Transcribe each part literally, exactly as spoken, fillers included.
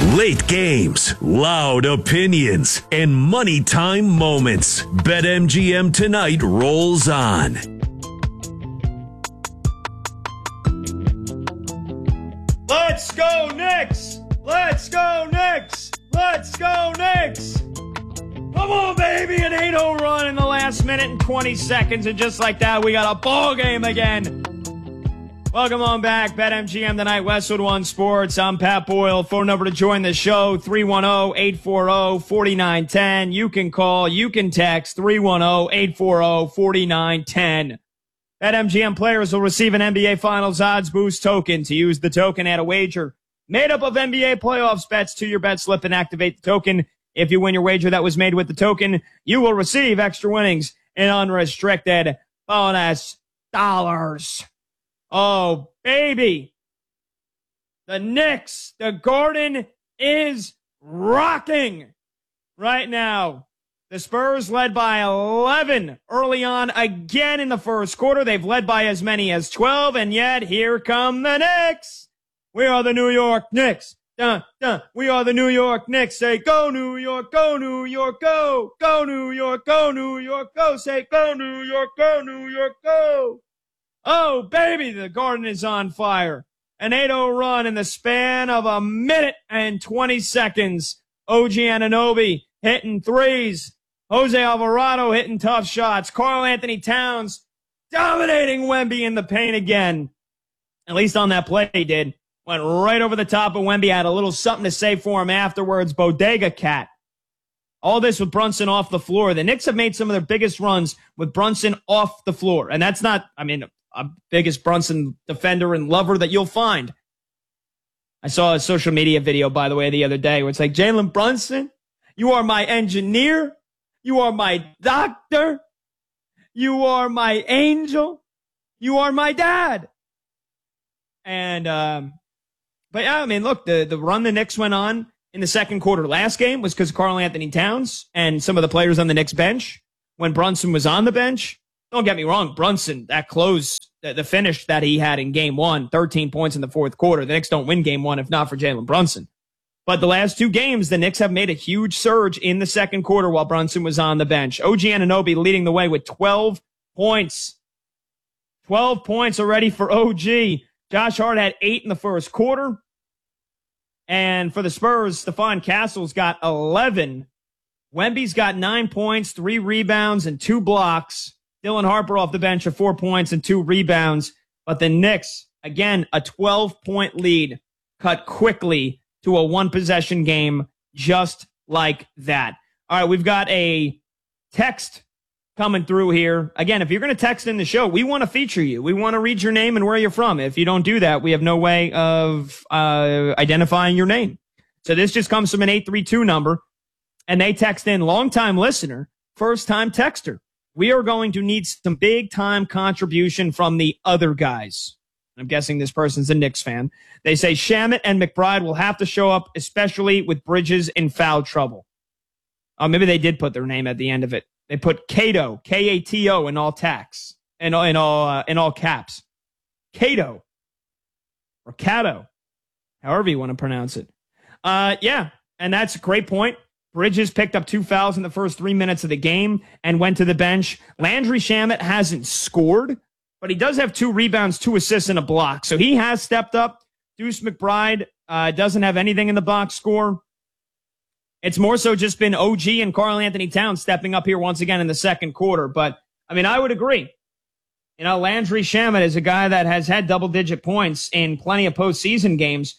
Late games, loud opinions, and money time moments. BetMGM tonight rolls on. Let's go Knicks! Let's go Knicks! Let's go Knicks! Come on, baby! An eight oh run in the last minute and twenty seconds, and just like that, we got a ball game again. Welcome on back, BetMGM tonight, Westwood One Sports. I'm Pat Boyle. Phone number to join the show, three one zero, eight four zero, four nine one zero. You can call, you can text, three one zero, eight four zero, four nine one zero. BetMGM players will receive an N B A Finals odds boost token. To use the token, add a wager made up of N B A playoffs bets to your bet slip and activate the token. If you win your wager that was made with the token, you will receive extra winnings in unrestricted bonus dollars. Oh, baby. The Knicks, the Garden is rocking right now. The Spurs led by eleven early on again in the first quarter. They've led by as many as twelve, and yet here come the Knicks. We are the New York Knicks. Dun, dun. We are the New York Knicks. Say, go New York, go New York, go. Go New York, go New York, go. Say, go New York, go New York, go. Oh, baby, the Garden is on fire. An eight oh run in the span of a minute and twenty seconds. O G Anunoby hitting threes. Jose Alvarado hitting tough shots. Karl Anthony Towns dominating Wemby in the paint again. At least on that play he did. Went right over the top of Wemby. Had a little something to say for him afterwards. Bodega cat. All this with Brunson off the floor. The Knicks have made some of their biggest runs with Brunson off the floor. And that's not, I mean, a biggest Brunson defender and lover that you'll find. I saw a social media video, by the way, the other day where it's like, Jalen Brunson, you are my engineer. You are my doctor. You are my angel. You are my dad. And, um, but yeah, I mean, look, the, the run the Knicks went on in the second quarter last game was because of Karl Anthony Towns and some of the players on the Knicks bench. When Brunson was on the bench, don't get me wrong, Brunson, that close, the, the finish that he had in game one, thirteen points in the fourth quarter. The Knicks don't win game one if not for Jalen Brunson. But the last two games, the Knicks have made a huge surge in the second quarter while Brunson was on the bench. O G Anunoby leading the way with twelve points. twelve points already for O G. Josh Hart had eight in the first quarter. And for the Spurs, Stephon Castle's got eleven. Wemby's got nine points, three rebounds, and two blocks. Dylan Harper off the bench of four points and two rebounds. But the Knicks, again, a twelve-point lead, cut quickly to a one-possession game just like that. All right, we've got a text coming through here. Again, if you're going to text in the show, we want to feature you. We want to read your name and where you're from. If you don't do that, we have no way of uh, identifying your name. So this just comes from an eight three two number, and they text in, longtime listener, first-time texter. We are going to need some big-time contribution from the other guys. I'm guessing this person's a Knicks fan. They say Shamet and McBride will have to show up, especially with Bridges in foul trouble. Oh, maybe they did put their name at the end of it. They put Cato, K A T O, in all tax, in all in all uh, in all caps. Cato or Cato, however you want to pronounce it. Uh, yeah, and that's a great point. Bridges picked up two fouls in the first three minutes of the game and went to the bench. Landry Shamet hasn't scored, but he does have two rebounds, two assists, and a block. So he has stepped up. Deuce McBride uh, doesn't have anything in the box score. It's more so just been O G and Karl Anthony Towns stepping up here once again in the second quarter. But, I mean, I would agree. You know, Landry Shamet is a guy that has had double-digit points in plenty of postseason games.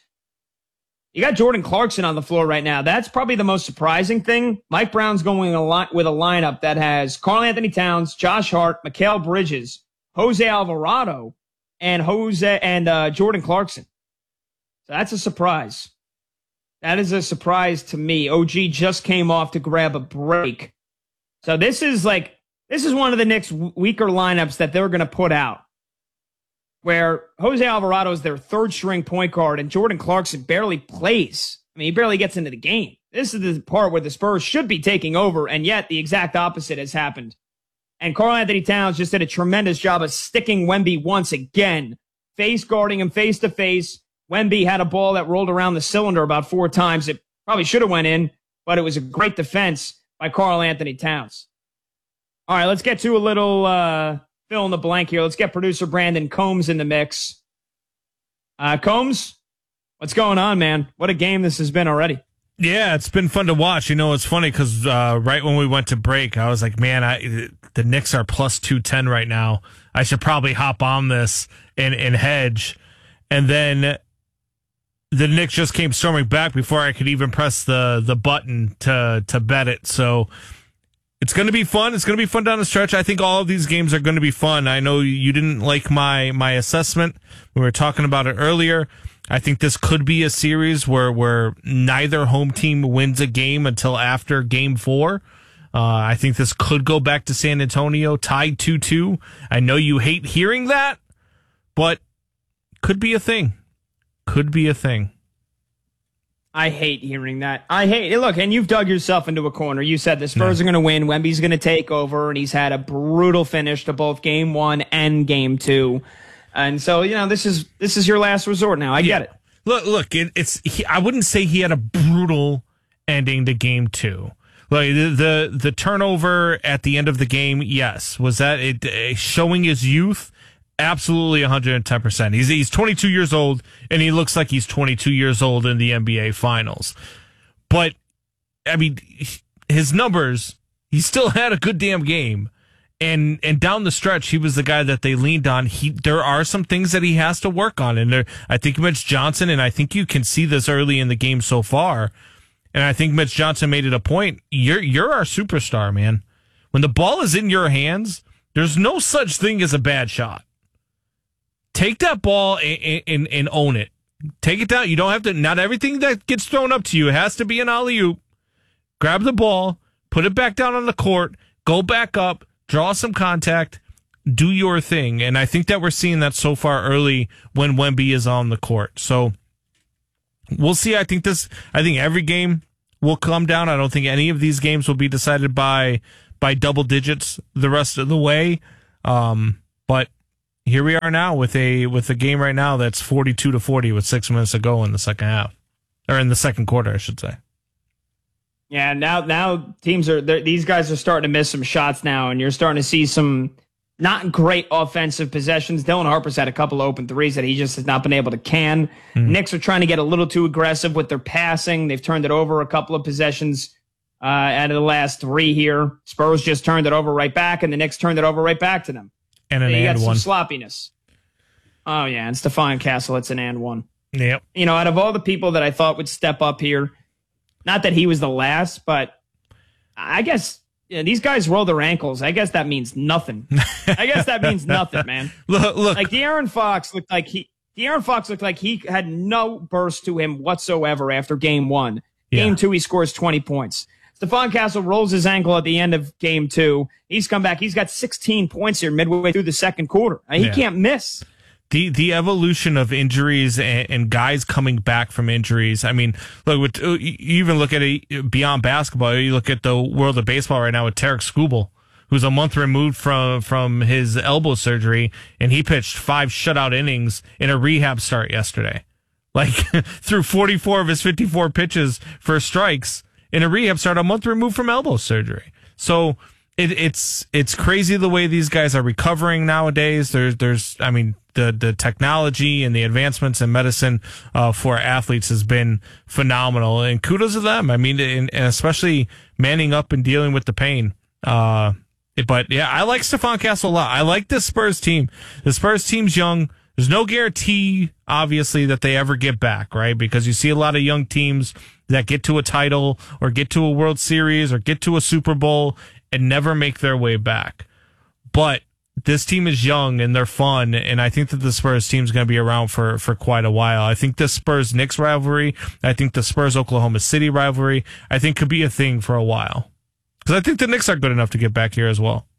You got Jordan Clarkson on the floor right now. That's probably the most surprising thing. Mike Brown's going a lot with a lineup that has Karl Anthony Towns, Josh Hart, Mikal Bridges, Jose Alvarado, and Jose and uh, Jordan Clarkson. So that's a surprise. That is a surprise to me. O G just came off to grab a break. So this is like, this is one of the Knicks' weaker lineups that they're going to put out, where Jose Alvarado is their third string point guard and Jordan Clarkson barely plays. I mean, he barely gets into the game. This is the part where the Spurs should be taking over, and yet the exact opposite has happened. And Karl Anthony Towns just did a tremendous job of sticking Wemby once again, face guarding him face to face, Wemby had a ball that rolled around the cylinder about four times. It probably should have went in, but it was a great defense by Karl Anthony Towns. All right, let's get to a little uh, fill in the blank here. Let's get producer Brandon Combs in the mix. Uh, Combs, what's going on, man? What a game this has been already. Yeah, it's been fun to watch. You know, it's funny because uh, right when we went to break, I was like, man, I, the Knicks are plus two ten right now. I should probably hop on this and, and hedge. And then the Knicks just came storming back before I could even press the, the button to, to bet it. So it's going to be fun. It's going to be fun down the stretch. I think all of these games are going to be fun. I know you didn't like my, my assessment. We were talking about it earlier. I think this could be a series where, where neither home team wins a game until after game four. Uh, I think this could go back to San Antonio, tied two two. I know you hate hearing that, but could be a thing. Could be a thing. I hate hearing that. I hate it. Look, and you've dug yourself into a corner. You said the Spurs no. are going to win. Wemby's going to take over, and he's had a brutal finish to both game one and game two. And so, you know, this is this is your last resort now. I yeah. get it. Look, look, it, it's. He, I wouldn't say he had a brutal ending to game two. Like the, the the turnover at the end of the game, yes, was that it uh, showing his youth? Absolutely, one hundred ten percent. He's he's twenty-two years old, and he looks like he's twenty-two years old in the N B A Finals. But I mean, his numbers, he still had a good damn game, and and down the stretch, he was the guy that they leaned on. He there are some things that he has to work on, and there, I think Mitch Johnson, and I think you can see this early in the game so far. And I think Mitch Johnson made it a point. You're you're our superstar, man. When the ball is in your hands, there's no such thing as a bad shot. Take that ball and, and, and own it. Take it down. You don't have to. Not everything that gets thrown up to you has to be an alley-oop. Grab the ball, put it back down on the court, go back up, draw some contact, do your thing. And I think that we're seeing that so far early when Wemby is on the court. So we'll see. I think this. I think every game will come down. I don't think any of these games will be decided by by double digits the rest of the way. Um, but here we are now with a with a game right now that's forty-two to forty with six minutes to go in the second half, or in the second quarter, I should say. Yeah, now now teams are these guys are starting to miss some shots now, and you're starting to see some not great offensive possessions. Dylan Harper's had a couple open threes that he just has not been able to can. Mm. Knicks are trying to get a little too aggressive with their passing. They've turned it over a couple of possessions uh, out of the last three here. Spurs just turned it over right back, and the Knicks turned it over right back to them. And an you and got one. some sloppiness. Oh, yeah, and Stephon Castle, it's an and one. Yep. You know, out of all the people that I thought would step up here, not that he was the last, but I guess yeah, these guys roll their ankles. I guess that means nothing. I guess that means nothing, man. Look, look. Like De'Aaron Fox looked like he De'Aaron Fox looked like he had no burst to him whatsoever after game one. Yeah. Game two, he scores twenty points. Stephon Castle rolls his ankle at the end of game two. He's come back. He's got sixteen points here midway through the second quarter. He yeah. can't miss. The the evolution of injuries and, and guys coming back from injuries. I mean, look, with, you even look at it beyond basketball. You look at the world of baseball right now with Tarek Skubal, who's a month removed from, from his elbow surgery, and he pitched five shutout innings in a rehab start yesterday. Like, threw forty-four of his fifty-four pitches for strikes in a rehab start a month removed from elbow surgery. So it, it's it's crazy the way these guys are recovering nowadays. There's there's I mean the the technology and the advancements in medicine uh, for athletes has been phenomenal, and kudos to them. I mean, and, and especially manning up and dealing with the pain. Uh, but yeah, I like Stephon Castle a lot. I like this Spurs team. The Spurs team's young. There's no guarantee, obviously, that they ever get back, right? Because you see a lot of young teams that get to a title or get to a World Series or get to a Super Bowl and never make their way back. But this team is young and they're fun, and I think that the Spurs team is going to be around for, for quite a while. I think the Spurs-Knicks rivalry, I think the Spurs-Oklahoma City rivalry, I think could be a thing for a while. Because I think the Knicks are good enough to get back here as well.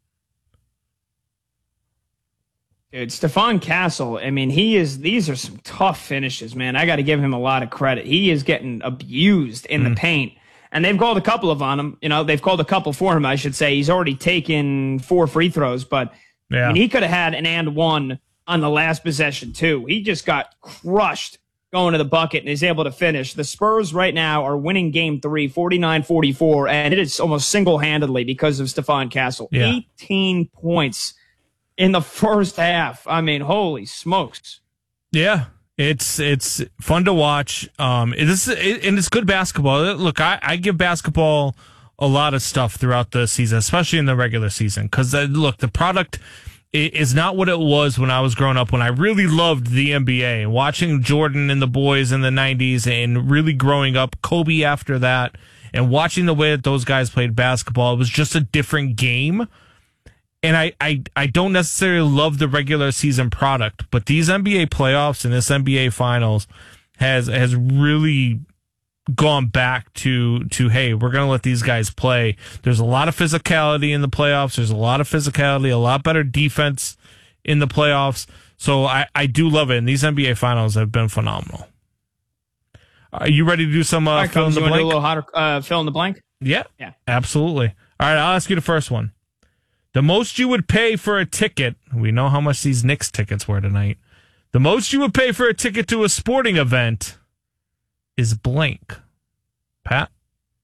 Dude, Stephon Castle, I mean, he is, these are some tough finishes, man. I got to give him a lot of credit. He is getting abused in mm. the paint. And they've called a couple of on him. You know, they've called a couple for him, I should say. He's already taken four free throws, but yeah. I mean, he could have had an and one on the last possession, too. He just got crushed going to the bucket and is able to finish. The Spurs right now are winning game three, forty-nine forty-four, and it is almost single-handedly because of Stephon Castle. Yeah. eighteen points in the first half. I mean, holy smokes. Yeah, it's it's fun to watch. Um, it is, it, and it's good basketball. Look, I, I give basketball a lot of stuff throughout the season, especially in the regular season, because, uh, look, the product is not what it was when I was growing up, when I really loved the N B A, watching Jordan and the boys in the nineties and really growing up, Kobe after that, and watching the way that those guys played basketball. It was just a different game. And I, I, I don't necessarily love the regular season product, but these N B A playoffs and this N B A finals has has really gone back to, to hey, we're going to let these guys play. There's a lot of physicality in the playoffs. There's a lot of physicality, a lot better defense in the playoffs. So I, I do love it. And these N B A finals have been phenomenal. Are you ready to do some uh, All right, fill in Combs, the you wanna blank? do a little hotter, uh, fill in the blank? Yeah, Yeah. absolutely. All right, I'll ask you the first one. The most you would pay for a ticket, we know how much these Knicks tickets were tonight. The most you would pay for a ticket to a sporting event is blank. Pat?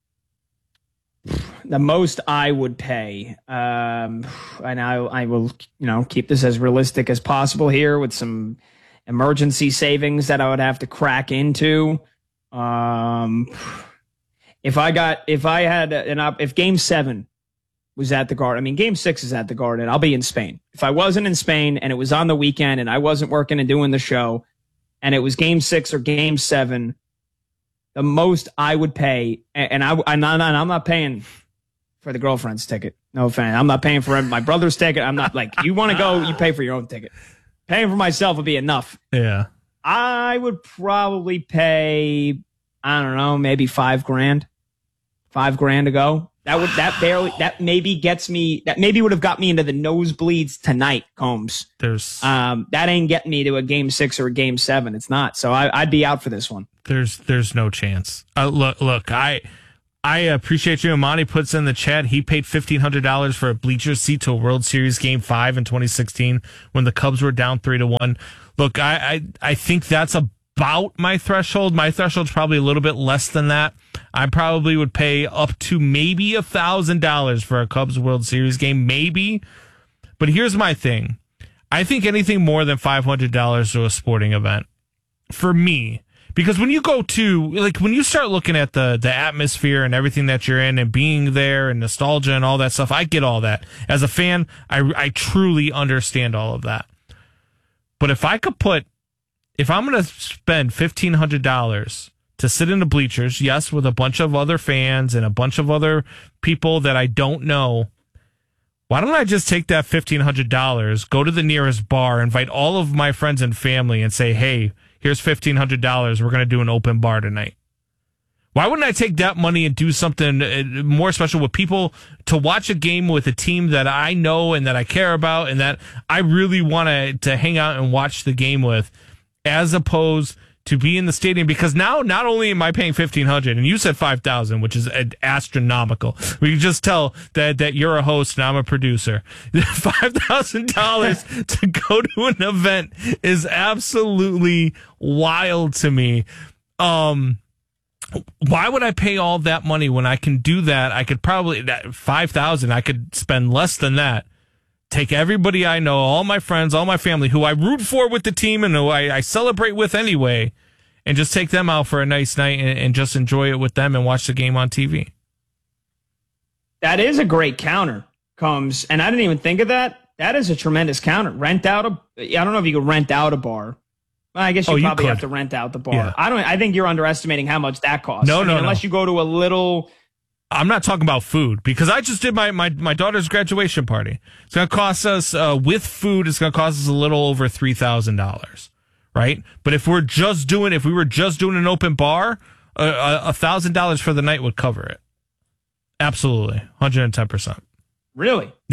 The most I would pay, um, and I, I will, you know, keep this as realistic as possible here with some emergency savings that I would have to crack into. Um, if I got, if I had an up, if Game Seven was at the Garden, I mean, Game Six is at the Garden, I'll be in Spain. If I wasn't in Spain and it was on the weekend and I wasn't working and doing the show, and it was Game Six or Game Seven, the most I would pay, and I, I'm not, I'm not paying for the girlfriend's ticket. No offense. I'm not paying for my brother's ticket. I'm not like, you want to go, you pay for your own ticket. Paying for myself would be enough. Yeah. I would probably pay, I don't know, maybe five grand, five grand to go. That would, that barely, that maybe gets me, that maybe would have got me into the nosebleeds tonight, Combs. There's, Um, that ain't getting me to a game six or a game seven. It's not. So I, I'd be out for this one. there's, there's no chance. Uh, look, look, I, I appreciate you. Amani puts in the chat. He paid fifteen hundred dollars for a bleacher seat to a World Series Game Five in twenty sixteen when the Cubs were down three to one. Look, I, I, I think that's about my threshold. My threshold's probably a little bit less than that. I probably would pay up to maybe a thousand dollars for a Cubs World Series game, maybe. But here's my thing: I think anything more than five hundred dollars to a sporting event, for me. Because when you go to, like, when you start looking at the, the atmosphere and everything that you're in and being there and nostalgia and all that stuff, I get all that. As a fan, I, I truly understand all of that. But if I could put, if I'm going to spend fifteen hundred dollars to sit in the bleachers, yes, with a bunch of other fans and a bunch of other people that I don't know, why don't I just take that fifteen hundred dollars, go to the nearest bar, invite all of my friends and family and say, hey, here's fifteen hundred dollars. We're going to do an open bar tonight. Why wouldn't I take that money and do something more special with people to watch a game with a team that I know and that I care about and that I really want to, to hang out and watch the game with, as opposed to be in the stadium? Because now not only am I paying fifteen hundred dollars, and you said five thousand dollars, which is astronomical. We can just tell that, that you're a host and I'm a producer. five thousand dollars to go to an event is absolutely wild to me. Um, why would I pay all that money when I can do that? I could probably, that five thousand dollars, I could spend less than that. Take everybody I know, all my friends, all my family, who I root for with the team and who I, I celebrate with anyway, and just take them out for a nice night and, and just enjoy it with them and watch the game on T V. That is a great counter, Combs. And I didn't even think of that. That is a tremendous counter. Rent out a, I don't know if you could rent out a bar. Well, I guess you oh, probably you have to rent out the bar. Yeah. I don't, I think you're underestimating how much that costs. No, I mean, no, unless no. you go to a little. I'm not talking about food, because I just did my, my, my daughter's graduation party. It's going to cost us, uh, with food, it's going to cost us a little over three thousand dollars, right? But if we're just doing, if we were just doing an open bar, a one thousand dollars for the night would cover it. Absolutely. one hundred ten percent. Really? Yeah.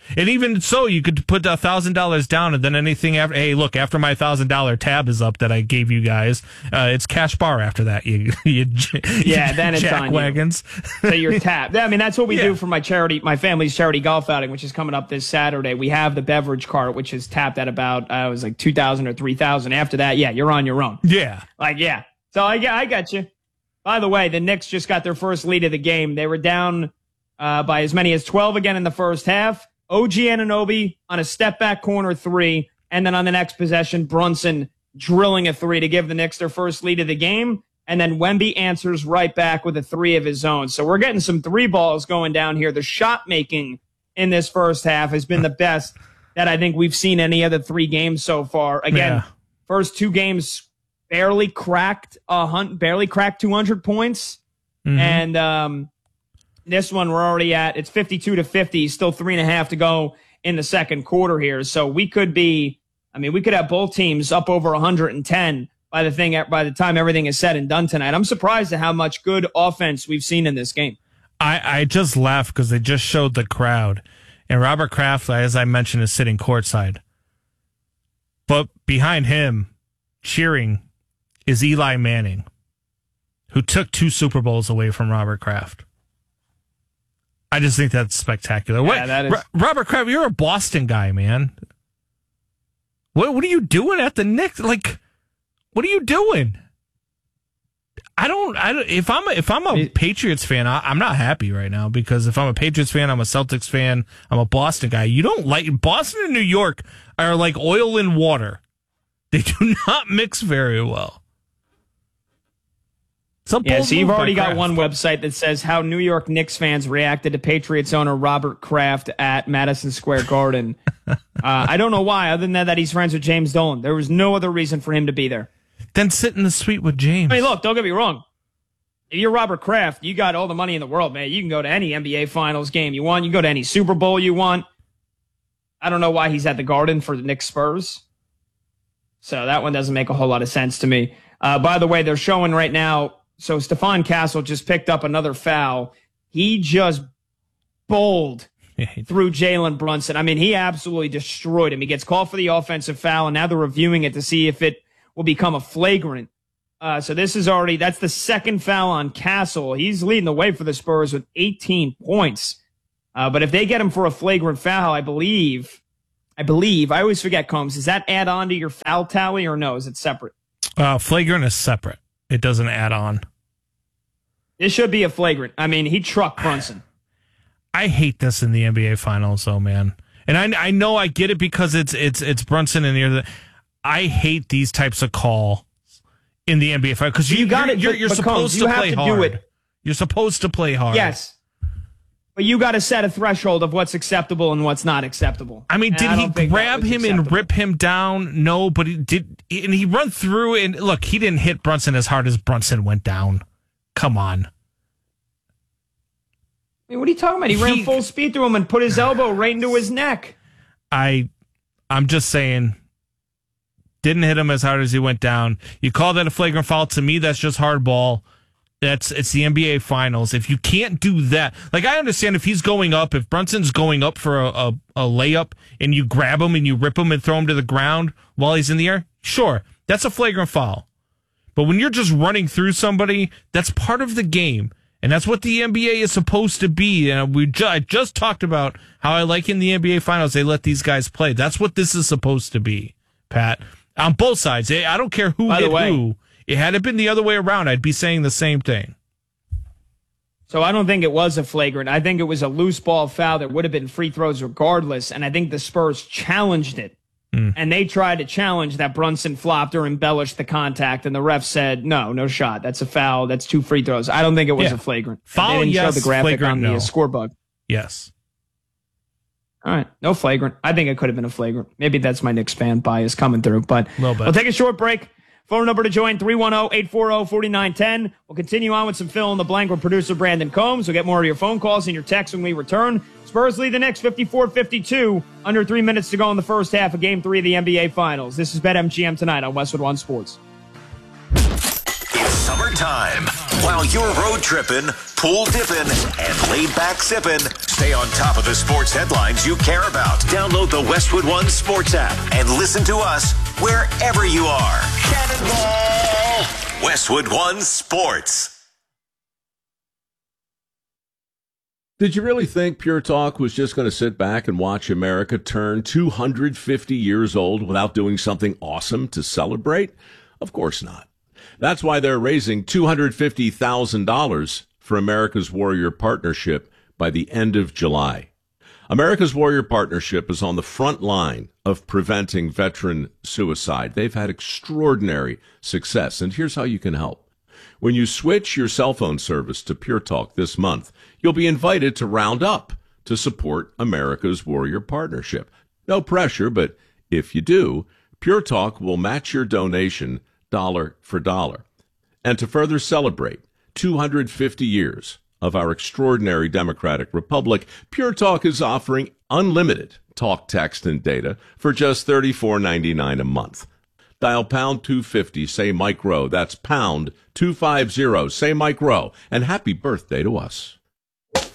And even so, you could put a thousand dollars down, and then anything after. Hey, look, after my thousand dollar tab is up that I gave you guys, uh, it's cash bar after that. You, you yeah, you then it's jack on wagons. You. So you're tapped. I mean, that's what we yeah. do for my charity, my family's charity golf outing, which is coming up this Saturday. We have the beverage cart, which is tapped at about uh, it was like two thousand or three thousand. After that, yeah, you're on your own. Yeah, like yeah. So I I got you. By the way, the Knicks just got their first lead of the game. They were down uh, by as many as twelve again in the first half. O G Anunoby on a step-back corner three, and then on the next possession, Brunson drilling a three to give the Knicks their first lead of the game, and then Wemby answers right back with a three of his own. So we're getting some three balls going down here. The shot-making in this first half has been the best that I think we've seen any of the three games so far. Again, yeah. first two games barely cracked a hunt, barely cracked two hundred points, mm-hmm. and um, this one we're already at. It's fifty-two to fifty, still three and a half to go in the second quarter here. So we could be, I mean, we could have both teams up over one hundred ten by the thing by the time everything is said and done tonight. I'm surprised at how much good offense we've seen in this game. I, I just laughed because they just showed the crowd, and Robert Kraft, as I mentioned, is sitting courtside. But behind him, cheering, is Eli Manning, who took two Super Bowls away from Robert Kraft. I just think that's spectacular. Yeah, what, that is- Ro- Robert Kraft, you're a Boston guy, man. What what are you doing at the Knicks? Like, what are you doing? I don't. I don't, if I'm a, if I'm a it, Patriots fan, I, I'm not happy right now because if I'm a Patriots fan, I'm a Celtics fan, I'm a Boston guy. You don't like Boston and New York are like oil and water. They do not mix very well. Yeah, so you've already got one website that says how New York Knicks fans reacted to Patriots owner Robert Kraft at Madison Square Garden. uh, I don't know why, other than that, that he's friends with James Dolan. There was no other reason for him to be there. Then sit in the suite with James. I mean, look, don't get me wrong. If you're Robert Kraft, you got all the money in the world, man. You can go to any N B A Finals game you want. You can go to any Super Bowl you want. I don't know why he's at the Garden for the Knicks Spurs. So that one doesn't make a whole lot of sense to me. Uh, by the way, they're showing right now. So Stephon Castle just picked up another foul. He just bowled through Jalen Brunson. I mean, he absolutely destroyed him. He gets called for the offensive foul, and now they're reviewing it to see if it will become a flagrant. Uh, so this is already, that's the second foul on Castle. He's leading the way for the Spurs with eighteen points. Uh, but if they get him for a flagrant foul, I believe, I believe, I always forget, Combs, does that add on to your foul tally or no? Is it separate? Uh, flagrant is separate. It doesn't add on. It should be a flagrant. I mean, he trucked Brunson. I hate this in the N B A Finals, though, man. And I I know I get it because it's it's it's Brunson and the I hate these types of calls in the N B A Finals because you, you got you're, it. you're, but, you're but supposed Combs, to you play have to hard. do it. You're supposed to play hard. Yes. But you got to set a threshold of what's acceptable and what's not acceptable. I mean, and did I he grab him acceptable. and rip him down? No, but he did. And he run through and look, he didn't hit Brunson as hard as Brunson went down. Come on. I mean, what are you talking about? He, he ran full speed through him and put his elbow right into his neck. I, I'm just saying, didn't hit him as hard as he went down. You call that a flagrant foul? To me, that's just hardball. That's it's the N B A Finals. If you can't do that, like I understand if he's going up, if Brunson's going up for a, a, a layup and you grab him and you rip him and throw him to the ground while he's in the air, sure, that's a flagrant foul. But when you're just running through somebody, that's part of the game. And that's what the N B A is supposed to be. And we ju- I just talked about how I like in the N B A Finals, they let these guys play. That's what this is supposed to be, Pat. On both sides. I don't care who By hit the way, who. It had it been the other way around, I'd be saying the same thing. So I don't think it was a flagrant. I think it was a loose ball foul that would have been free throws regardless. And I think the Spurs challenged it. Mm. And they tried to challenge that Brunson flopped or embellished the contact, and the ref said, no, no shot. That's a foul. That's two free throws. I don't think it was yeah. a flagrant. Foul, they didn't yes. show the graphic Flagrant, on the no. scorebug. Yes. All right. No flagrant. I think it could have been a flagrant. Maybe that's my Knicks fan bias coming through. But we'll take a short break. Phone number to join, three one zero, eight four zero, four nine one zero. We'll continue on with some fill in the blank with producer Brandon Combs. We'll get more of your phone calls and your texts when we return. Spurs lead the Knicks fifty-four fifty-two. Under three minutes to go in the first half of Game three of the N B A Finals. This is BetMGM tonight on Westwood One Sports. It's summertime. While you're road tripping, pool dipping, and laid back sipping, stay on top of the sports headlines you care about. Download the Westwood One Sports app and listen to us wherever you are. Cannonball! Westwood One Sports. Did you really think Pure Talk was just going to sit back and watch America turn two hundred fifty years old without doing something awesome to celebrate? Of course not. That's why they're raising two hundred fifty thousand dollars for America's Warrior Partnership by the end of July. America's Warrior Partnership is on the front line of preventing veteran suicide. They've had extraordinary success, and here's how you can help. When you switch your cell phone service to Pure Talk this month, you'll be invited to round up to support America's Warrior Partnership. No pressure, but if you do, Pure Talk will match your donation dollar for dollar. And to further celebrate two hundred fifty years of our extraordinary democratic republic, Pure Talk is offering unlimited talk, text, and data for just thirty-four ninety-nine a month. Dial pound two fifty, say Mike Rowe. That's pound two fifty, say Mike Rowe. And happy birthday to us.